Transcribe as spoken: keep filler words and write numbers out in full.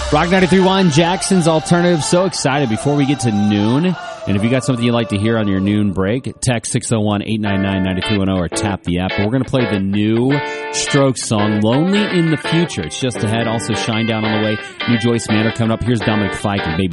Rock ninety-three point one, Jackson's Alternative. So excited before we get to noon. And if you got something you'd like to hear on your noon break, text six oh one, eight nine nine, nine three one oh or tap the app. But we're going to play the new Strokes song, Lonely in the Future. It's just ahead. Also, Shinedown on the way. New Joyce Manor coming up. Here's Dominic Fike and Baby